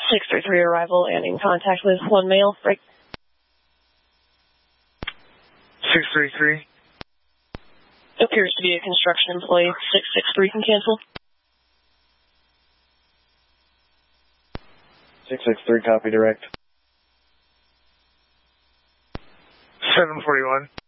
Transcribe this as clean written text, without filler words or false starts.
633 arrival and in contact with one male. Break. 633. Appears to be a construction employee. 663 can cancel. 663, copy direct. 741.